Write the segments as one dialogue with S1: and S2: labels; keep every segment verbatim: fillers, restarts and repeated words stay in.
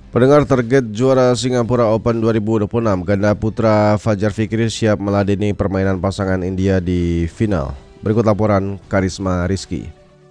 S1: Pendengar, target juara Singapura Open dua ribu dua puluh enam, ganda putra Fajar Fikri siap meladeni permainan pasangan India di final. Berikut laporan Karisma Rizky.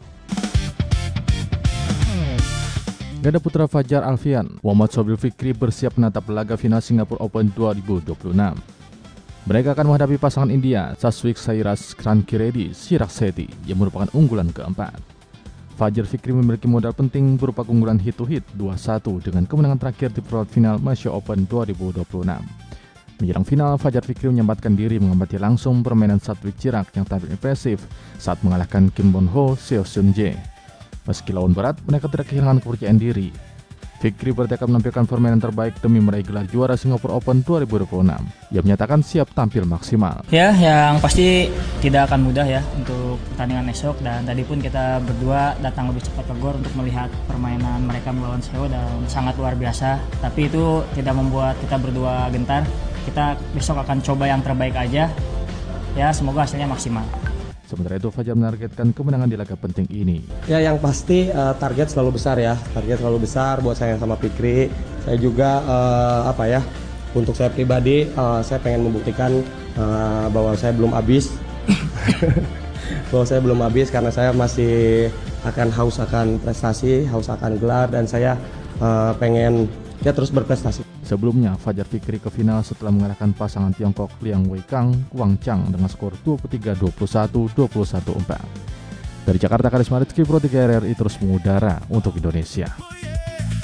S2: Ganda putra Fajar Alfian, Muhammad Sobil Fikri bersiap menatap laga final Singapura Open dua ribu dua puluh enam. Mereka akan menghadapi pasangan India, Saswik Sairas Rankiredi Chirag Shetty yang merupakan unggulan keempat. Fajar Fikri memiliki modal penting berupa keunggulan hit-to-hit dua satu dengan kemenangan terakhir di perempat final Malaysia Open dua ribu dua puluh enam. Menjelang final, Fajar Fikri menyempatkan diri mengamati langsung permainan Saswik Chirag yang tampil impresif saat mengalahkan Kim Bon Ho Seo Seung Jae. Meski lawan berat, mereka tidak kehilangan kepercayaan diri. Fikri bertekad menampilkan permainan terbaik demi meraih gelar juara Singapura Open dua ribu dua puluh enam. Ia menyatakan siap tampil maksimal.
S3: Ya, yang pasti tidak akan mudah ya untuk pertandingan esok, dan tadi pun kita berdua datang lebih cepat ke GOR untuk melihat permainan mereka melawan Seo dan sangat luar biasa. Tapi itu tidak membuat kita berdua gentar. Kita besok akan coba yang terbaik aja. Ya, semoga hasilnya maksimal.
S2: Sementara itu, Fajar menargetkan kemenangan di laga penting ini.
S4: Ya, yang pasti uh, target selalu besar ya. Target selalu besar buat saya sama Fikri. Saya juga uh, apa ya? Untuk saya pribadi, uh, saya pengen membuktikan uh, bahwa saya belum habis. bahwa saya belum habis karena saya masih akan haus akan prestasi, haus akan gelar, dan saya uh, pengen ya terus berprestasi.
S2: Sebelumnya, Fajar Fikri ke final setelah mengalahkan pasangan Tiongkok Liang Weikang, Wang Chang dengan skor dua puluh tiga dua puluh satu, dua puluh satu empat. Dari Jakarta, Karisma Rizky, Pro tiga R R I terus mengudara untuk Indonesia.